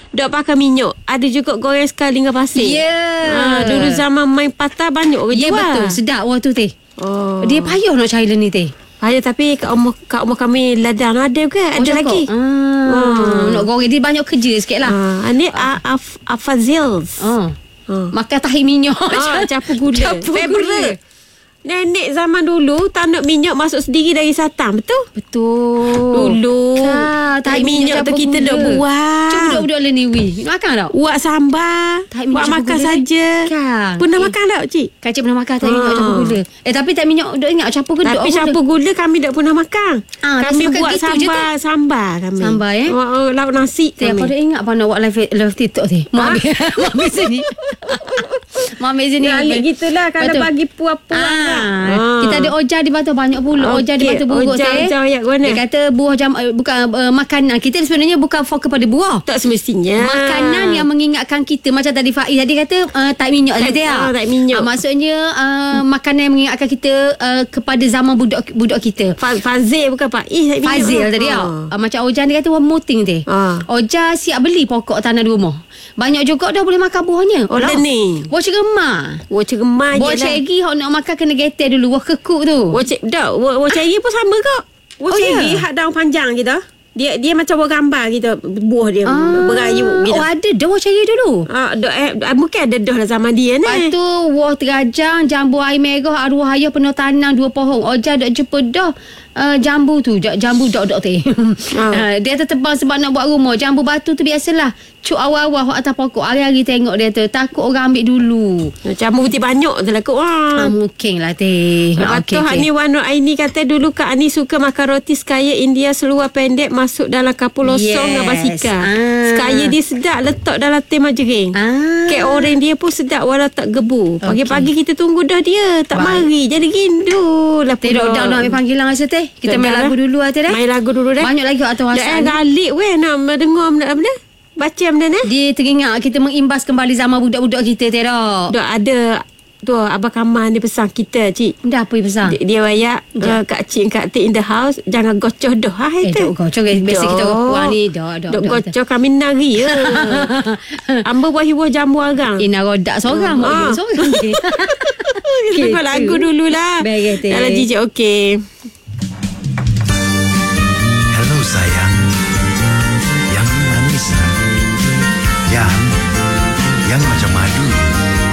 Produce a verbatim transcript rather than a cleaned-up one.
dok pakai minyak. Ada juga goreng sekali dengan pasir. Ya yeah. ha, Dulu zaman main patah banyak orang Ya yeah, jual. betul. Sedap waktu teh. Oh. Dia payah nak cari ni teh. Payah tapi kat umur, kat umur kami ladang ada ke? Oh, Ada lagi. Ah. Oh. Nak goreng dia banyak kerja sikit lah. Ha, ni uh. af, afazils. Oh. Ha. Makan tahi minyak. Ha, campur gula. Campur Favorite. Nenek zaman dulu tak nak minyak masuk sendiri dari Satang. Betul? Betul. Dulu Kak, tak minyak tu kita nak buat. Cuba budak-budak le ni wi. Makan tak? Buat sambar. Tak Buat makan gula. saja. Kan. Pernah eh. makan tak cik? Kak cik pernah makan tak minyak Ah. campur gula. Eh tapi tak minyak duk ingat campur gedok. Tapi campur gula kami tak pernah makan. Ah, kami makan buat gitu je sambar, sambar kami. Sambar, eh? Oh, oh, lauk nasi Teh, kami. apa dah ingat apa nak buat live, live TikTok teh? Mak ambil, mak ambil sini. Mak ambil sini. Ya, alik gitulah kalau Betul. bagi puap-puap. Ah, Ah. Kita ada Oja di Batu banyak pula. Oja di Okey, Batu buruk Oja, teh. Oja ayat mana? Dia kata buah jam uh, bukan uh, makanan. Kita sebenarnya bukan fokus pada buah. Tak semestinya. Makanan yang mengingatkan kita. Macam tadi Faiz tadi kata uh, tak minyak Tak- tadi ah, tak minyak. uh, Maksudnya uh, makanan yang mengingatkan kita uh, kepada zaman budak budak kita. Fa- Fazil bukan Pak Ih, tak minyak. Fazil tadi Ah. tau. Uh, macam Oja dia kata one more thing teh. Ah. Oja siap beli pokok tanah di rumah. Banyak juga dah boleh makan buahnya. Oh, dah ni. Buah ceremah. Wah ceremah je Buah lah. ceri hok nak makan kena getir dulu. Buah kekuk tu. Wah cik dah. Wah, wah ceri pun sama kak. Wah Oh, ceri ya? hak daun panjang gitu. Dia dia macam buah gambar gitu. Buah dia Ah. berayuk gitu. Oh ada dah buah ceri dulu. Ah, dah, eh, mungkin ada dah lah zaman dia ni. Lepas tu buah terajang, jambu air merah, arwah ayah penuh tanam dua pohon. Oja dak jumpa dah uh, jambu tu, ja- jambu dok-dok teh. Ah. Uh, dia tertebang sebab nak buat rumah. Jambu batu tu biasalah. Cuk awal-awal hok atas pokok. Hari-hari tengok dia tu. Takut orang ambil dulu. Macam putih banyak tu lah kot. Ah, Wah. mungkin lah teh. Lepas tu Hak ni Wan Nur Aini kata dulu Kak Ani suka makan roti sekaya India seluar pendek masuk dalam kapur losong Yes. dengan basikal. Ah. Sekaya dia sedap letak dalam teh margarin. Ah. Kek oranye dia pun sedap walau tak gebu. Pagi-pagi kita tunggu dah dia. Tak Baik. mari. Jadi rindu lah Teh dok dah nak ambil panggilan rasa teh. Kita Dah main dah lagu lah. dulu lah teh dah. Main lagu dulu dah. Banyak lagi atau Dah eh WhatsApp. galik weh nak mendengar benda benda. Baca benda ni. Dia teringat kita mengimbas kembali zaman budak-budak kita teh dok. Dah ada tu Abang Kamal dia pesan kita cik. Dah apa dia pesan? Dia, dia wayak uh, Kak Cik Kak Tik in the house jangan gocoh dah. Ha Eh, itu. dok gocoh guys. Biasa kita puan ni. Dok, dok, Dok dok. gocoh kami nari ya. Amba buah hibuh jambu arang. Eh, nak rodak seorang. Ah. Mak dia seorang. Kita dengar lagu dululah. Baik, Teh. Kalau jijik okey.